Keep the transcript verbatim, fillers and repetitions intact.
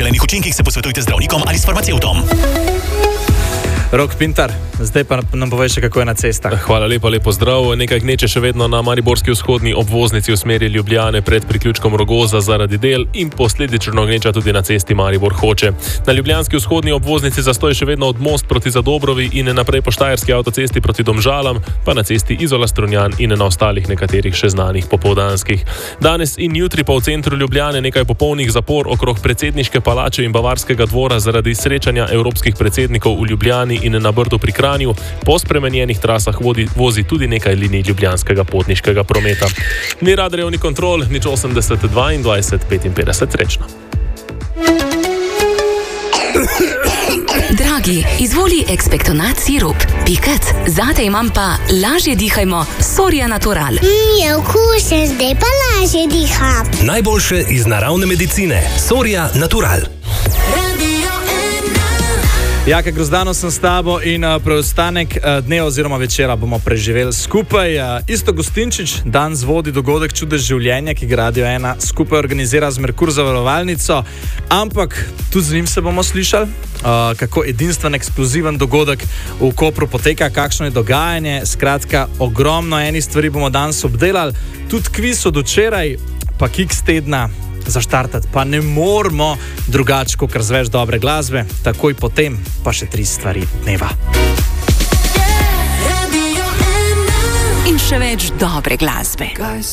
neželenih učinkih se posvetujte z zdravnikom ali s farmacevtom. Rok Pintar, zdaj pa nam poveš, kako je na cestah. Hvala lepa, lepo zdrav. Nekaj gneče še vedno na mariborski vzhodni obvoznici v smeri Ljubljane pred priključkom Rogoza zaradi del in posledično gneča tudi na cesti Maribor-Hoče. Na ljubljanski vzhodni obvoznici zastoj še vedno od Most proti Zadobrovi in naprej po Štajerski avtocesti proti Domžalam, pa na cesti Izola-Strunjan in na ostalih nekaterih še znanih popoldanskih. Danes in jutri pa v centru Ljubljane nekaj popolnih zapor okrog predsedniške palače in Bavarskega dvora zaradi srečanja evropskih predsednikov v Ljubljani in na Brdu pri Kranju. Po spremenjenih trasah vodi, vozi tudi nekaj linij ljubljanskega potniškega prometa. Ni radarjev, ni kontrol, nič osemdeset dvaindvajset petinpetdeset, srečno. Dragi, izvoli Expectonat sirup. Pikac, zate imam pa lažje dihajmo Soria Natural. Mm, je okusen, zdaj pa lažje diham. Najboljše iz naravne medicine. Soria Natural. Jaka Grozdano sem s tabo in uh, preostanek uh, dne oziroma večera bomo preživeli skupaj. Uh, Isto Gostinčič danes vodi dogodek Čudež življenja, ki ga Radio ena skupaj organizira z Merkur zavarovalnico, ampak tudi z njim se bomo slišali, uh, kako edinstven, eksploziven dogodek v Kopru poteka, kakšno je dogajanje. Skratka, ogromno enih stvari bomo danes obdelali, tudi kviz od včeraj, pa kiks tedna. Zaštartati pa ne moramo drugače, kot razveš dobre glasbe, takoj potem pa še tri stvari dneva. In še več dobre glasbe.